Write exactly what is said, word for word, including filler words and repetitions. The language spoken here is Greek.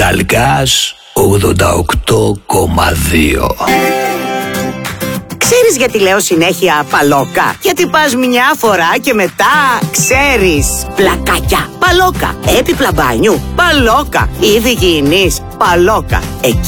Ταλκάς ογδόντα οκτώ κόμμα δύο. Ξέρεις γιατί λέω συνέχεια παλόκα? Γιατί πας μια φορά και μετά ξέρεις. Πλακάκια, παλόκα. Έπιπλα μπάνιου, παλόκα. Είδη υγιεινής, παλόκα.